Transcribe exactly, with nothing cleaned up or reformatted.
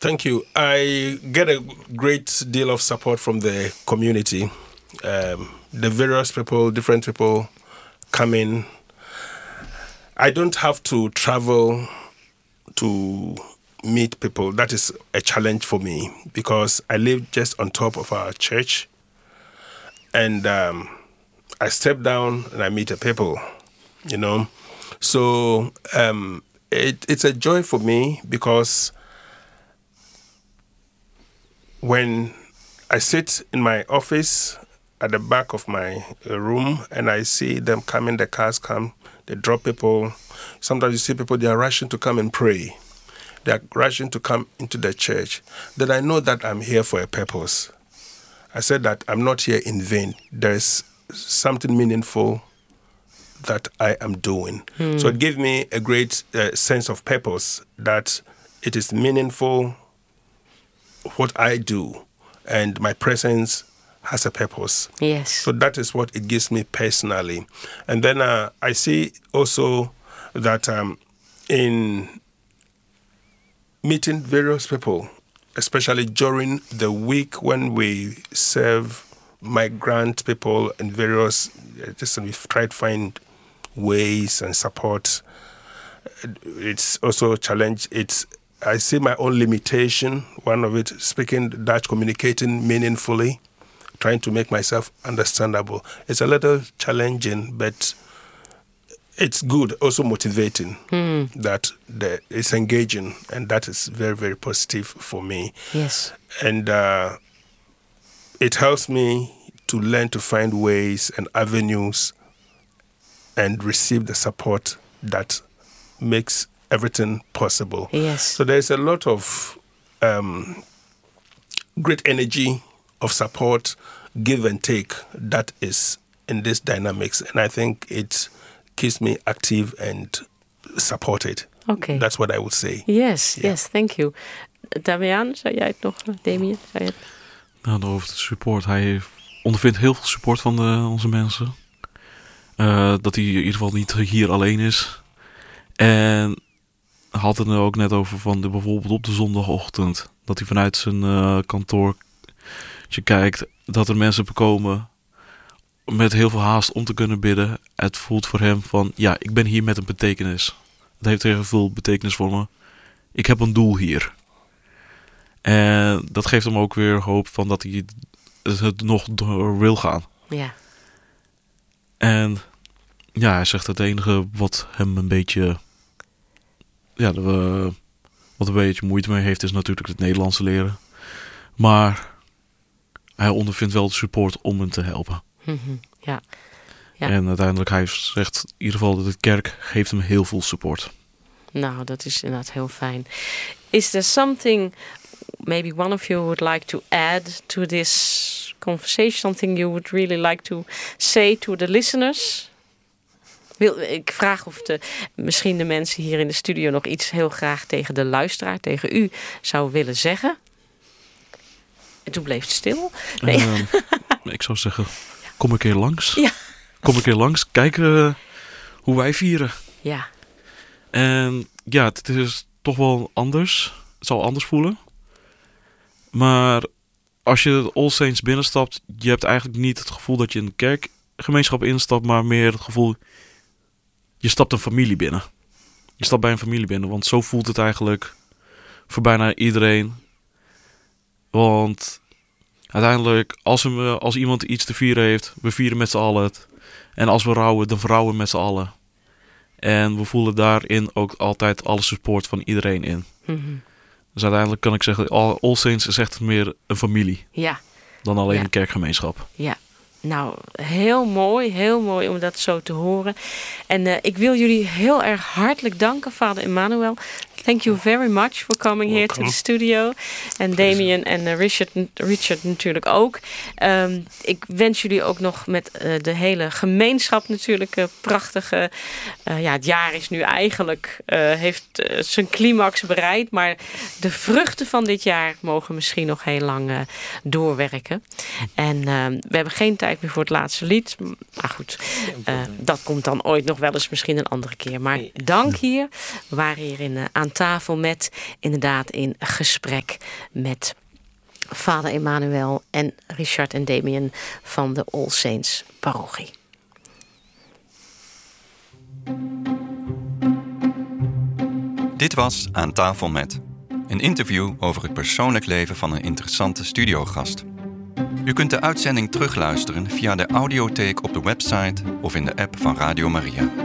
Thank you. I get a great deal of support from the community. Um, the various people, different people come in. I don't have to travel to meet people. That is a challenge for me because I live just on top of our church. And um, I step down and I meet the people, you know. So um, it, it's a joy for me because when I sit in my office at the back of my room and I see them coming, the cars come, they drop people. Sometimes you see people, they are rushing to come and pray. They are rushing to come into the church. Then I know that I'm here for a purpose. I said that I'm not here in vain. There is something meaningful that I am doing. Hmm. So it gave me a great uh, sense of purpose, that it is meaningful what I do, and my presence has a purpose. Yes. So that is what it gives me personally. And then uh, I see also that um, in meeting various people, especially during the week when we serve migrant people and various, just we've tried to find ways and support. It's also a challenge. It's I see my own limitation. One of it, speaking Dutch, communicating meaningfully, trying to make myself understandable. It's a little challenging, but it's good, also motivating. Mm. That the, it's engaging, and that is very, very positive for me. Yes. And uh, it helps me to learn to find ways and avenues and receive the support that makes everything possible. Yes. So there's a lot of um, great energy of support, give and take, that is in this dynamics. And I think it keeps me active and supported. Okay. That's what I would say. Yes, yeah. yes, thank you. Damian, zei jij het nog? Damien, zei je het? Nou, over de support. Hij ondervindt heel veel support van de, onze mensen. Uh, dat hij in ieder geval niet hier alleen is. En had het er ook net over van de, bijvoorbeeld op de zondagochtend. Dat hij vanuit zijn uh, kantoortje kijkt. Dat er mensen komen met heel veel haast om te kunnen bidden. Het voelt voor hem van, ja, ik ben hier met een betekenis. Het heeft heel veel betekenis voor me. Ik heb een doel hier. En dat geeft hem ook weer hoop van dat hij het nog door wil gaan. Ja. En ja, hij zegt het enige wat hem een beetje, ja, de, wat een beetje moeite mee heeft, is natuurlijk het Nederlands leren. Maar hij ondervindt wel de support om hem te helpen. Mm-hmm. Ja. Ja. En uiteindelijk, hij zegt in ieder geval dat de kerk geeft hem heel veel support. Nou, dat is inderdaad heel fijn. Is there something maybe one of you would like to add to this conversation? Something you would really like to say to the listeners? Wil, ik vraag of de, misschien de mensen hier in de studio nog iets heel graag tegen de luisteraar, tegen u, zou willen zeggen. En toen bleef het stil. Nee. Uh, ik zou zeggen, kom een keer langs. Ja. Kom een keer langs, kijk uh, hoe wij vieren. Ja. En ja, het is toch wel anders. Het zal anders voelen. Maar als je de All Saints binnenstapt, je hebt eigenlijk niet het gevoel dat je in een kerkgemeenschap instapt, maar meer het gevoel, je stapt een familie binnen. Je stapt bij een familie binnen, want zo voelt het eigenlijk voor bijna iedereen. Want uiteindelijk, als, we, als iemand iets te vieren heeft, we vieren met z'n allen het. En als we rouwen, dan verrouwen we met z'n allen. En we voelen daarin ook altijd alle support van iedereen in. Mm-hmm. Dus uiteindelijk kan ik zeggen, All, All Saints is echt meer een familie. Ja. Dan alleen ja. een kerkgemeenschap. Ja. Nou, heel mooi, heel mooi om dat zo te horen. En uh, ik wil jullie heel erg hartelijk danken, Vader Emmanuel. Thank you very much for coming Welcome. here to the studio. En Damien en uh, Richard, Richard natuurlijk ook. Um, ik wens jullie ook nog met uh, de hele gemeenschap natuurlijk uh, prachtige... Uh, ja, het jaar is nu eigenlijk, uh, heeft uh, zijn climax bereikt. Maar de vruchten van dit jaar mogen misschien nog heel lang uh, doorwerken. En uh, we hebben geen tijd meer voor het laatste lied. Maar goed, uh, dat komt dan ooit nog wel eens misschien een andere keer. Maar dank hier. We waren hier in, uh, aan aan tafel met, inderdaad in gesprek met vader Emmanuel en Richard en Damien van de All Saints parochie. Dit was Aan tafel met. Een interview over het persoonlijk leven van een interessante studiogast. U kunt de uitzending terugluisteren via de audiotheek op de website of in de app van Radio Maria.